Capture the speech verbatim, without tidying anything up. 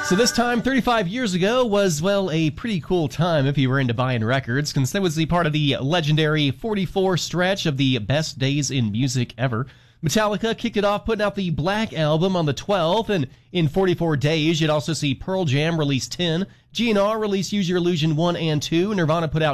So this time, thirty-five years ago, was, well, a pretty cool time if you were into buying records, since that was the part of the legendary forty-four stretch of the best days in music ever. Metallica kicked it off putting out the Black Album on the twelfth, and in forty-four days, you'd also see Pearl Jam release ten, G N R release Use Your Illusion one and two, Nirvana put out